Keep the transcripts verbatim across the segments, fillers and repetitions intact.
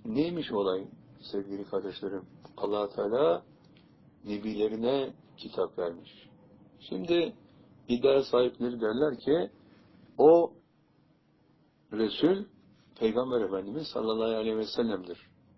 Neymiş olay sevgili kardeşlerim? Allah Teala nebilerine kitap vermiş. Şimdi iddia sahipleri derler ki o Resul Peygamber Efendimiz sallallahu aleyhi ve sellem'dir.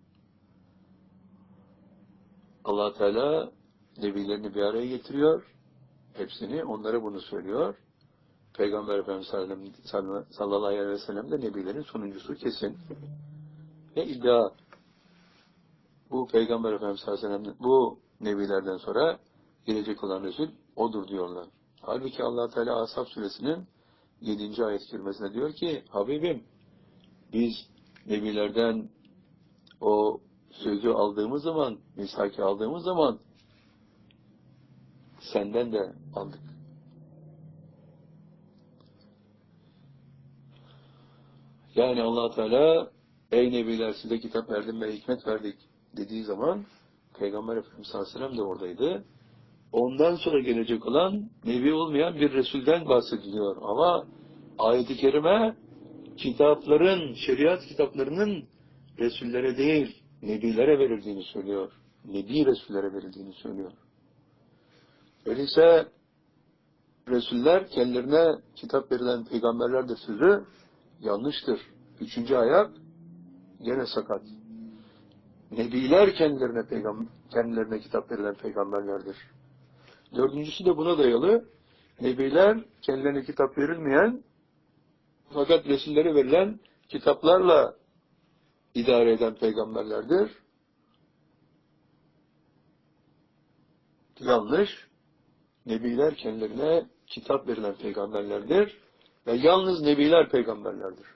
Allah Teala nebilerini bir araya getiriyor. Hepsini, onlara bunu söylüyor. Peygamber Efendimiz sallallahu aleyhi ve sellem de nebilerin sonuncusu kesin. Ve iddia bu Peygamber Efendimiz sallallahu aleyhi ve sellem bu nebilerden sonra gelecek olan Resul odur diyorlar. Halbuki Allah Teala Ashab suresinin yedinci ayet-i kerimesinde diyor ki Habibim biz nebilerden o sözü aldığımız zaman, misaki aldığımız zaman senden de aldık. Yani Allah Teala ey nebiler size kitap verdim ve hikmet verdik dediği zaman Peygamber Efendimiz sallallahu aleyhi ve sellem de oradaydı. Ondan sonra gelecek olan nebi olmayan bir Resul'den bahsediliyor. Ama ayet-i kerime kitapların, şeriat kitaplarının Resullere değil, nebilere verildiğini söylüyor. Nebi Resullere verildiğini söylüyor. Öyleyse Resuller kendilerine kitap verilen peygamberlerdir sözü yanlıştır. Üçüncü ayak gene sakat. Nebiler kendilerine, peygam kendilerine kitap verilen peygamberlerdir. Dördüncüsü de buna dayalı. Nebiler kendilerine kitap verilmeyen fakat Resullere verilen kitaplarla idare eden peygamberlerdir. Yanlış. Nebiler kendilerine kitap verilen peygamberlerdir. Ve yalnız nebiler peygamberlerdir.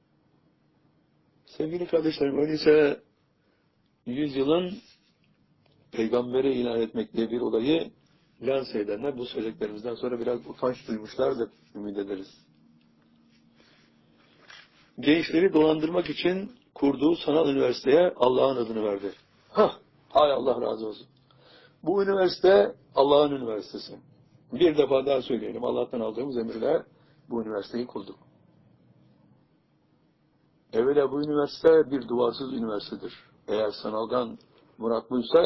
Sevgili kardeşlerim, öyleyse yüzyılın peygamberi ilan etmek diye bir olayı lanse edenler bu söylediklerimizden sonra biraz utanç duymuşlardır, ümit ederiz. Gençleri dolandırmak için kurduğu sanal üniversiteye Allah'ın adını verdi. Hah, hay Allah razı olsun. Bu üniversite Allah'ın üniversitesi. Bir defa daha söyleyelim, Allah'tan aldığımız emirle bu üniversiteyi kurduk. Evvela bu üniversite bir duarsız üniversitedir. Eğer sanaldan muratlıysa